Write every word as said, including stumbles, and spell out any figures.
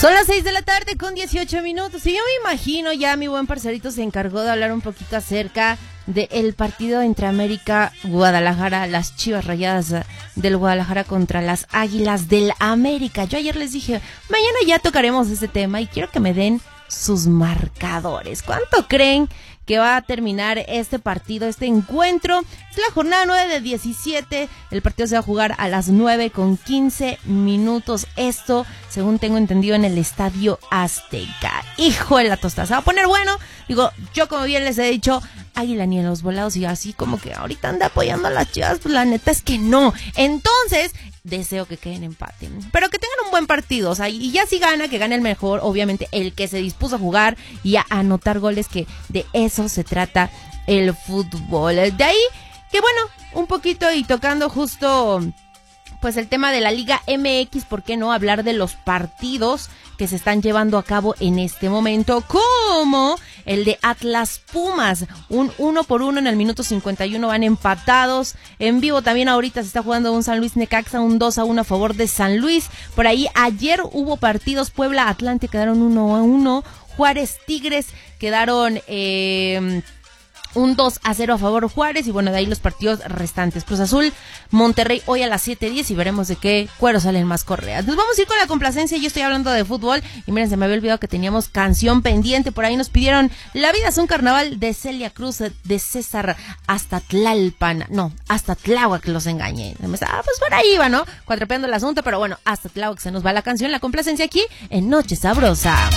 Son las seis de la tarde con dieciocho minutos y yo me imagino ya mi buen parcerito se encargó de hablar un poquito acerca del partido entre América Guadalajara, las Chivas Rayadas del Guadalajara contra las Águilas del América. Yo ayer les dije, mañana ya tocaremos ese tema y quiero que me den sus marcadores. ¿Cuánto creen que va a terminar este partido, este encuentro? Es la jornada nueve de diecisiete, el partido se va a jugar a las nueve con quince minutos, esto según tengo entendido en el Estadio Azteca. Hijo de la tostada, se va a poner bueno. Digo, yo como bien les he dicho, Águila ni en los volados, y así como que ahorita anda apoyando a las Chivas, pues la neta es que no. Entonces deseo que queden empate, pero que tengan un buen partido, o sea, y ya si gana, que gane el mejor, obviamente el que se dispuso a jugar y a anotar goles, que de eso se trata el fútbol. De ahí que bueno, un poquito y tocando justo pues el tema de la Liga M X, ¿por qué no hablar de los partidos que se están llevando a cabo en este momento? Como el de Atlas Pumas, un uno por uno en el minuto cincuenta y uno, van empatados. En vivo también ahorita se está jugando un San Luis Necaxa, un dos a uno a favor de San Luis. Por ahí ayer hubo partidos, Puebla Atlante quedaron uno a uno, Juárez Tigres quedaron eh, un dos a cero a favor Juárez, y bueno, de ahí los partidos restantes. Cruz Azul, Monterrey hoy a las siete diez y veremos de qué cuero salen más correas. Nos vamos a ir con la complacencia, yo estoy hablando de fútbol y miren, se me había olvidado que teníamos canción pendiente. Por ahí nos pidieron La vida es un carnaval de Celia Cruz, de César hasta Tlalpan, no, hasta Tláhuac, los engañé. Ah, pues por ahí va, ¿no? Cuatrapeando el asunto, pero bueno, hasta Tláhuac se nos va la canción, la complacencia aquí en Noche Sabrosa.